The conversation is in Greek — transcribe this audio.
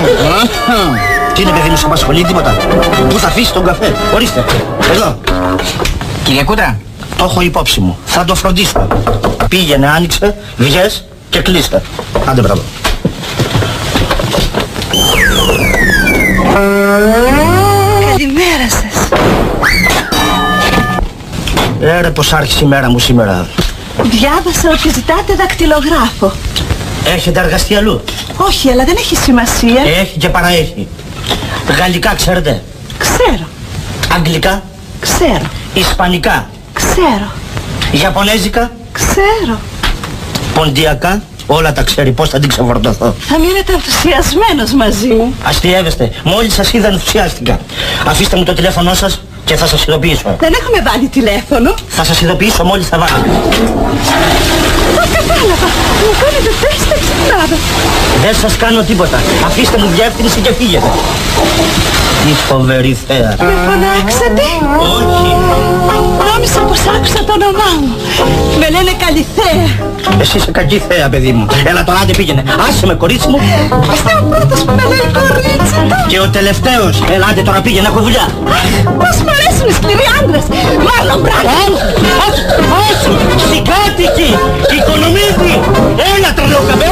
Τι είναι, παιδί μου, σε απασχολεί τίποτα? Πού θα αφήσεις τον καφέ? Ορίστε, εδώ. Κύριε Κούτρα. Το έχω υπόψη μου. Θα το φροντίσω. Πήγαινε, άνοιξε, βγες και κλείστε. Άντε, μπράβο. Καλημέρα σας. Ρε, πως άρχισε η μέρα μου σήμερα. Διάβασα ότι ζητάτε δακτυλογράφο. Έχετε εργαστεί αλλού? Όχι, αλλά δεν έχει σημασία. Έχει και παραέχει. Γαλλικά ξέρετε? Ξέρω. Αγγλικά? Ξέρω. Ισπανικά? Ξέρω. Ιαπωνέζικα? Ξέρω. Ποντιακά? Όλα τα ξέρει, πώς θα την ξεφορτωθώ. Θα μείνετε ενθουσιασμένος μαζί μου. Αστιεύεστε, μόλις σας είδα ενθουσιάστηκα. Αφήστε μου το τηλέφωνό σας και θα σας ειδοποιήσω. Δεν έχουμε βάλει τηλέφωνο. Θα σας ειδοποιήσω μόλις θα βάλω. Κατάλαβα. Μου κάνετε τεστ εξυπνάδα. Δεν σας κάνω τίποτα. Αφήστε μου διεύθυνση και φύγετε. Τι φοβερή θέα. Με φωνάξατε? Όχι. Νόμιζα πως άκουσα το όνομά μου. Με λένε Καλυθέα. Εσύ είσαι κακή θέα, παιδί μου. Έλα τώρα, άντε πήγαινε. Άσε με, κορίτσι μου. Είστε ο πρώτος που με λέει κορίτσι του. Και ο τελευταίος. Έλα, άντε τώρα πήγαινε, έχω δουλειά. Πώς μου αρέσουν οι σκληροί άντρες. Μάλλον μπράβο. Όχι, συγκάτοικοι, οικονομίδι. Έλα, τρελό καφέ.